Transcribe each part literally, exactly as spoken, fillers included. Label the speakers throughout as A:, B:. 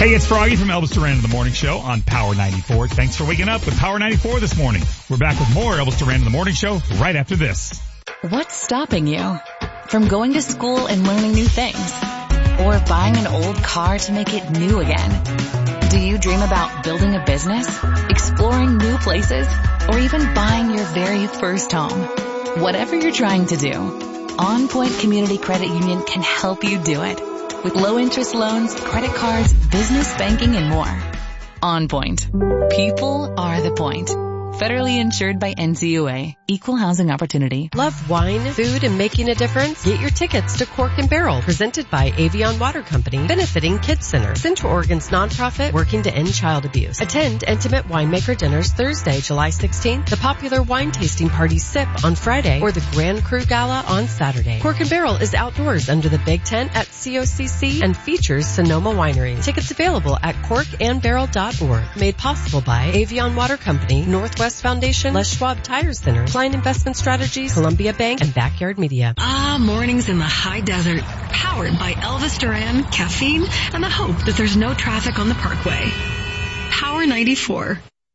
A: Hey, it's Froggy from Elvis Duran in the Morning Show on Power ninety-four. Thanks for waking up with Power ninety-four this morning. We're back with more Elvis Duran in the Morning Show right after this.
B: What's stopping you from going to school and learning new things? Or buying an old car to make it new again? Do you dream about building a business, exploring new places, or even buying your very first home? Whatever you're trying to do, On Point Community Credit Union can help you do it. With low interest loans, credit cards, business banking, and more. On Point. People are the point. Federally insured by N C U A. Equal housing opportunity.
C: Love wine, food, and making a difference? Get your tickets to Cork and Barrel, presented by Avion Water Company, benefiting Kids Center, Central Oregon's nonprofit working to end child abuse. Attend intimate winemaker dinners Thursday, July sixteenth, the popular wine tasting party Sip on Friday, or the Grand Cru Gala on Saturday. Cork and Barrel is outdoors under the big tent at C O C C and features Sonoma Winery. Tickets available at cork and barrel dot org. Made possible by Avion Water Company, Northwest Foundation, Les Schwab Tire Center, Klein Investment Strategies, Columbia Bank, and Backyard Media.
D: Ah, mornings in the high desert, powered by Elvis Duran, caffeine, and the hope that there's no traffic on the parkway. Power ninety-four.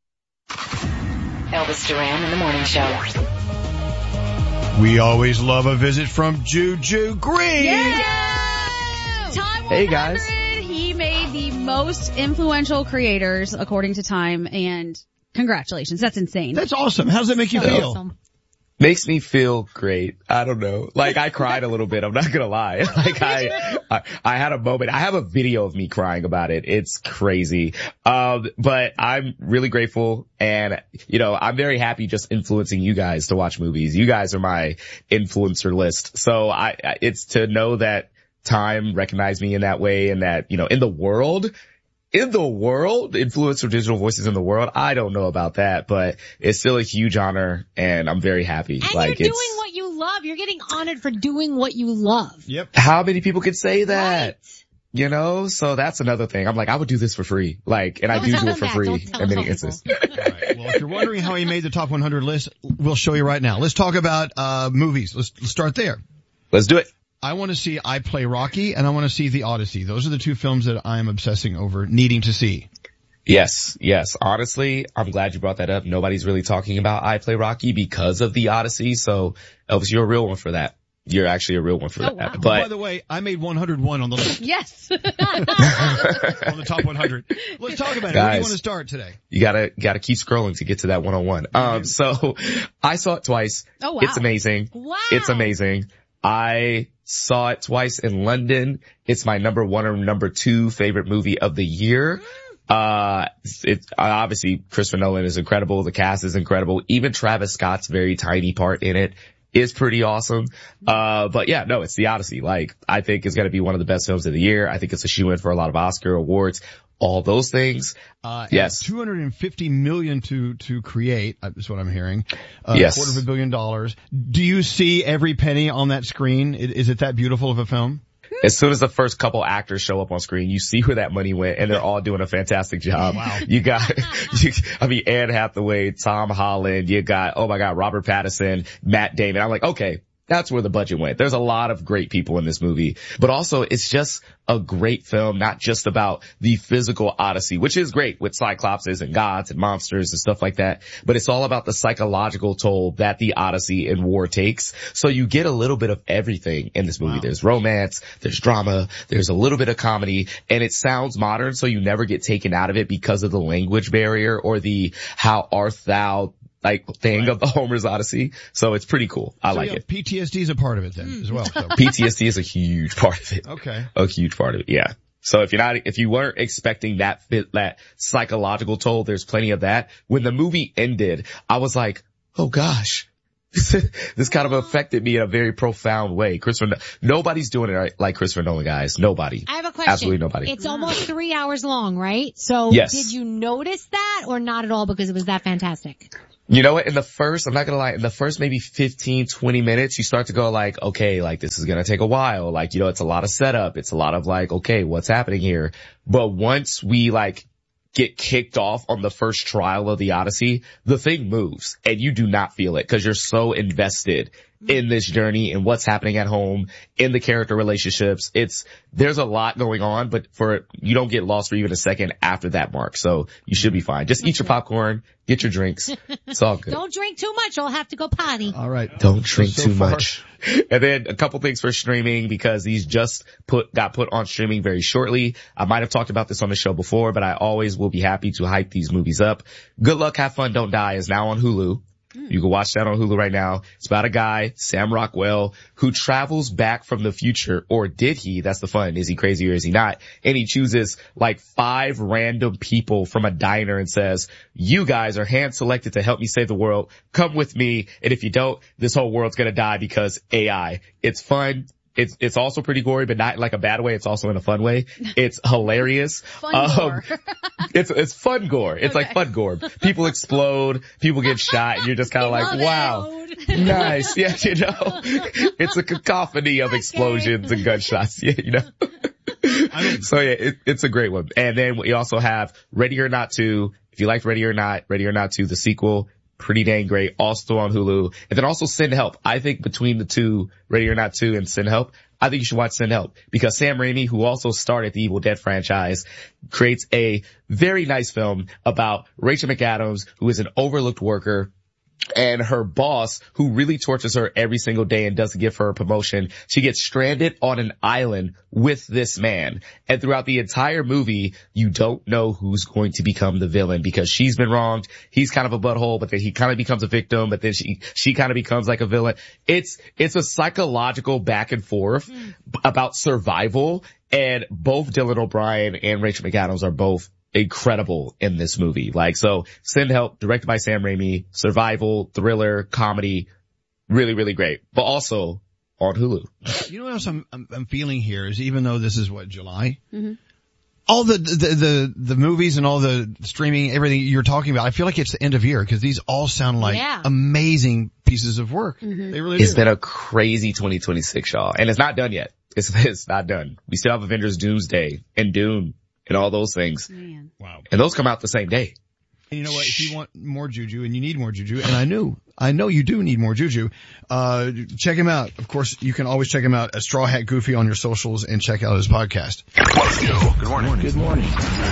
B: Elvis Duran in the Morning Show.
E: We always love a visit from Juju Green.
F: Yeah! Time
G: Hey, guys.
F: He made the most influential creators, according to Time, and congratulations. That's insane.
E: That's awesome. How does that make you
F: so
E: feel?
F: Awesome.
G: Makes me feel great. I don't know. Like, I cried a little bit. I'm not gonna lie. Like, I, I, I had a moment. I have a video of me crying about it. It's crazy. Um, but I'm really grateful. And, you know, I'm very happy just influencing you guys to watch movies. You guys are my influencer list. So I, it's to know that Time recognized me in that way, and that, you know, in the world, In the world, influencer digital voices in the world, I don't know about that, but it's still a huge honor, and I'm very happy.
H: And
G: like,
H: you're
G: it's,
H: doing what you love. You're getting honored for doing what you love.
E: Yep.
G: How many people could say that?
H: Right.
G: You know, so that's another thing. I'm like, I would do this for free. Like, and I
H: Don't
G: do
H: tell
G: do it
H: them
G: for
H: that.
G: free
H: Don't tell
G: in many
H: people.
G: instances.
E: All right. Well, if you're wondering how he made the top one hundred list, we'll show you right now. Let's talk about uh movies. Let's, let's start there.
G: Let's do it.
E: I want to see I Play Rocky, and I want to see The Odyssey. Those are the two films that I'm obsessing over, needing to see.
G: Yes, yes. Honestly, I'm glad you brought that up. Nobody's really talking about I Play Rocky because of The Odyssey. So, Elvis, you're a real one for that. You're actually a real one for
F: Oh,
G: that.
F: wow.
G: But
E: By the way, I made one hundred one on the list.
F: Yes.
E: On the top one hundred. Let's talk about it. Where do you
G: Guys.
E: want to start today?
G: you gotta, gotta keep scrolling to get to that one oh one. Um, so I saw it twice.
F: Oh, wow.
G: It's amazing.
H: Wow.
G: It's amazing. I saw it twice in London. It's my number one or number two favorite movie of the year. Uh, it, obviously Christopher Nolan is incredible. The cast is incredible. Even Travis Scott's very tiny part in it is pretty awesome. Uh, but yeah, no, it's The Odyssey. Like, I think it's going to be one of the best films of the year. I think it's a shoe-in for a lot of Oscar awards. All those things.
E: Uh,
G: Yes.
E: two hundred fifty million to, to create, uh, is what I'm hearing. Uh,
G: Yes.
E: A quarter of a billion dollars. Do you see every penny on that screen? I- Is it that beautiful of a film?
G: As soon as the first couple actors show up on screen, you see where that money went, and they're all doing a fantastic job.
E: Wow.
G: You got, you, I mean, Anne Hathaway, Tom Holland, you got, oh my God, Robert Pattinson, Matt Damon. I'm like, okay, that's where the budget went. There's a lot of great people in this movie, but also it's just a great film, not just about the physical Odyssey, which is great with cyclopses and gods and monsters and stuff like that, but it's all about the psychological toll that the Odyssey in war takes. So you get a little bit of everything in this movie.
E: Wow.
G: There's romance, there's drama, there's a little bit of comedy, and it sounds modern, so you never get taken out of it because of the language barrier or the how art thou like thing
E: Right.
G: of the Homer's Odyssey. So it's pretty cool. I
E: So,
G: like
E: yeah,
G: it.
E: P T S D is a part of it then as well. So.
G: P T S D is a huge part of it.
E: Okay.
G: A huge part of it. Yeah. So if you're not, if you weren't expecting that fit, that psychological toll, there's plenty of that. When the movie ended, I was like, oh gosh, this kind of affected me in a very profound way. Christopher, nobody's doing it like Christopher Nolan, guys. Nobody.
H: I have a question.
G: Absolutely nobody.
H: It's almost three hours long, right? So
G: Yes.
H: did you notice that or not at all because it was that fantastic?
G: You know what? In the first, I'm not gonna lie, in the first maybe fifteen, twenty minutes, you start to go like, okay, like this is gonna take a while. Like, you know, it's a lot of setup. It's a lot of like, okay, what's happening here? But once we like get kicked off on the first trial of the Odyssey, the thing moves and you do not feel it because you're so invested in this journey and what's happening at home, in the character relationships. It's, there's a lot going on, but for, you don't get lost for even a second after that mark. So you should be fine. Just eat your popcorn, get your drinks. It's all good.
H: Don't drink too much. I'll have to go potty.
E: All right.
G: Don't drink
E: so
G: too
E: far.
G: much. And then a couple things for streaming, because these just put, got put on streaming very shortly. I might have talked about this on the show before, but I always will be happy to hype these movies up. Good Luck, Have Fun, Don't Die is now on Hulu. You can watch that on Hulu right now. It's about a guy, Sam Rockwell, who travels back from the future, or did he? That's the fun. Is he crazy or is he not? And he chooses like five random people from a diner and says, you guys are hand selected to help me save the world. Come with me. And if you don't, this whole world's going to die because A I. It's fun. It's, it's also pretty gory, but not in like a bad way. It's also in a fun way. It's hilarious.
F: Fun
G: um,
F: gore.
G: it's, it's fun gore. It's
F: Okay.
G: like fun gore. People explode. People get shot. And you're just kind of like, wow. Nice. Yeah, you know, it's a cacophony of explosions and gunshots. Yeah, you know.
E: I mean,
G: So yeah, it, it's a great one. And then we also have Ready or Not two. If you liked Ready or Not, Ready or Not two, the sequel, pretty dang great. Also on Hulu. And then also Send Help. I think between the two, Ready or Not two and Send Help, I think you should watch Send Help, because Sam Raimi, who also started the Evil Dead franchise, creates a very nice film about Rachel McAdams, who is an overlooked worker, and her boss, who really tortures her every single day and doesn't give her a promotion. She gets stranded on an island with this man. And throughout the entire movie, you don't know who's going to become the villain, because she's been wronged. He's kind of a butthole, but then he kind of becomes a victim, but then she, she kind of becomes like a villain. It's, it's a psychological back and forth mm. about survival. And both Dylan O'Brien and Rachel McAdams are both incredible in this movie. Like, so Send Help, directed by Sam Raimi, survival, thriller, comedy, really, really great. But also on Hulu.
E: You know what else I'm, I'm, I'm feeling here is, even though this is what, July? Mm-hmm. All the, the, the, the movies and all the streaming, everything you're talking about, I feel like it's the end of year, because these all sound like
H: Yeah.
E: amazing pieces of work.
F: Mm-hmm.
E: They really
G: It's
E: do.
G: been a crazy twenty twenty-six, y'all. And it's not done yet. It's, it's not done. We still have Avengers Doomsday and Dune and all those things.
F: Man.
E: Wow.
G: And those come out the same day.
E: And you know what? If you want more juju, and you need more juju, and I knew, I know you do need more juju, uh, check him out. Of course, you can always check him out at Straw Hat Goofy on your socials, and check out his podcast.
I: Good morning. Good morning.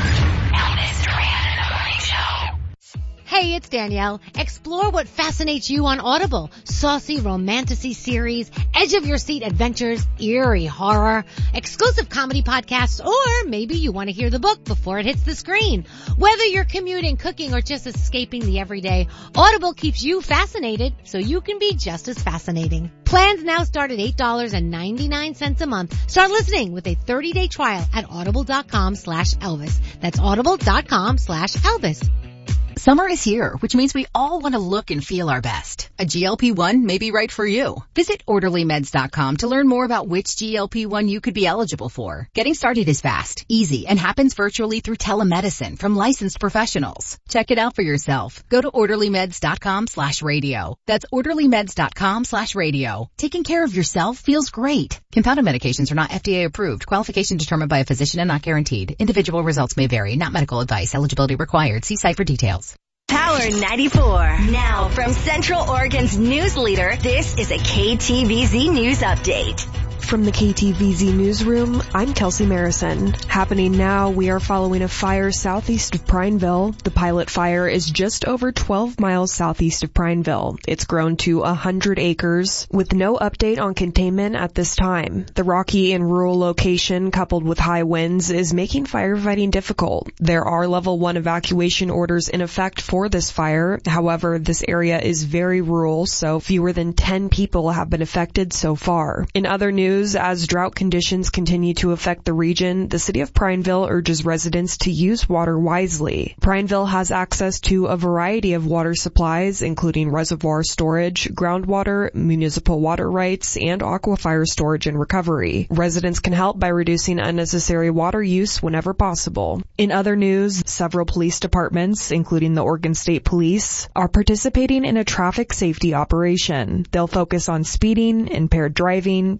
H: Hey, it's Danielle. Explore what fascinates you on Audible. Saucy romantasy series, edge of your seat adventures, eerie horror, exclusive comedy podcasts, or maybe you want to hear the book before it hits the screen. Whether you're commuting, cooking, or just escaping the everyday, Audible keeps you fascinated so you can be just as fascinating. Plans now start at eight dollars and ninety-nine cents a month. Start listening with a thirty-day trial at audible.com slash Elvis. That's audible.com slash Elvis.
J: Summer is here, which means we all want to look and feel our best. A G L P one may be right for you. Visit orderly meds dot com to learn more about which G L P one you could be eligible for. Getting started is fast, easy, and happens virtually through telemedicine from licensed professionals. Check it out for yourself. Go to orderly meds dot com slash radio. That's orderly meds dot com slash radio. Taking care of yourself feels great. Compounded medications are not F D A approved. Qualification determined by a physician and not guaranteed. Individual results may vary. Not medical advice. Eligibility required. See site for details.
K: Power ninety-four. Now from Central Oregon's news leader, this is a K T V Z News Update.
L: From the K T V Z Newsroom, I'm Kelsey Marison. Happening now, we are following a fire southeast of Prineville. The pilot fire is just over twelve miles southeast of Prineville. It's grown to one hundred acres, with no update on containment at this time. The rocky and rural location, coupled with high winds, is making firefighting difficult. There are level one evacuation orders in effect for this fire. However, this area is very rural, so fewer than ten people have been affected so far. In other news, as drought conditions continue to affect the region, the city of Prineville urges residents to use water wisely. Prineville has access to a variety of water supplies, including reservoir storage, groundwater, municipal water rights, and aquifer storage and recovery. Residents can help by reducing unnecessary water use whenever possible. In other news, several police departments, including the Oregon State Police, are participating in a traffic safety operation. They'll focus on speeding, impaired driving, distraction,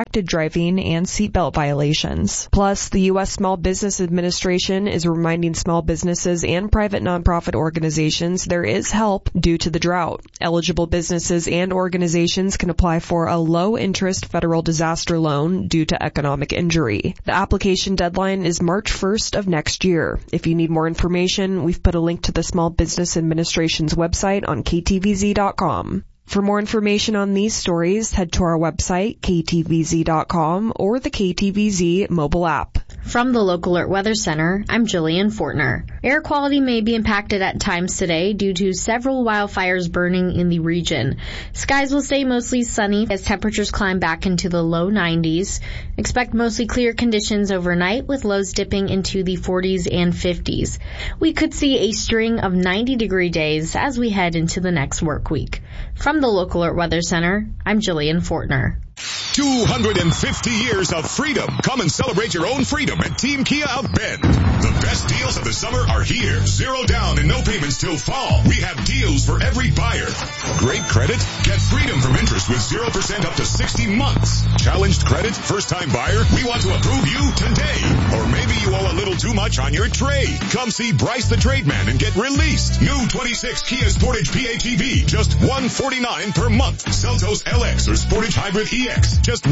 L: distracted driving and seatbelt violations. Plus, the U S Small Business Administration is reminding small businesses and private nonprofit organizations there is help due to the drought. Eligible businesses and organizations can apply for a low-interest federal disaster loan due to economic injury. The application deadline is March first of next year. If you need more information, we've put a link to the Small Business Administration's website on K T V Z dot com. For more information on these stories, head to our website, K T V Z dot com, or the K T V Z mobile app.
M: From the Local Alert Weather Center, I'm Jillian Fortner. Air quality may be impacted at times today due to several wildfires burning in the region. Skies will stay mostly sunny as temperatures climb back into the low nineties. Expect mostly clear conditions overnight with lows dipping into the forties and fifties. We could see a string of ninety degree days as we head into the next work week. From the Local Alert Weather Center, I'm Jillian Fortner.
N: two hundred fifty years of freedom. Come and celebrate your own freedom at Team Kia Out Bend. The best deals of the summer are here. Zero down and no payments till fall. We have deals for every buyer. Great credit? Get freedom from interest with zero percent up to sixty months. Challenged credit? First time buyer? We want to approve you today. Or maybe you owe a little too much on your trade. Come see Bryce the Trademan and get released. New twenty-six Kia Sportage P H E V. Just one hundred forty-nine dollars per month. Seltos L X or Sportage Hybrid E X. Just